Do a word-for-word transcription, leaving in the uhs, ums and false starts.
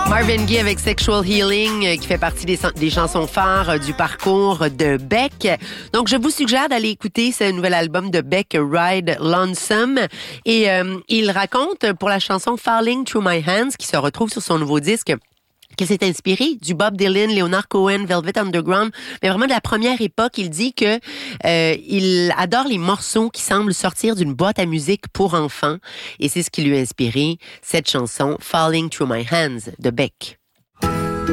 Marvin Gaye avec Sexual Healing, euh, qui fait partie des, des chansons phares euh, du parcours de Beck. Donc, je vous suggère d'aller écouter ce nouvel album de Beck, Ride Lonesome. Et euh, il raconte pour la chanson Falling Through My Hands, qui se retrouve sur son nouveau disque, que c'est inspiré du Bob Dylan, Leonard Cohen, Velvet Underground, mais vraiment de la première époque. Il dit que euh, il adore les morceaux qui semblent sortir d'une boîte à musique pour enfants, et c'est ce qui lui a inspiré cette chanson Falling Through My Hands de Beck.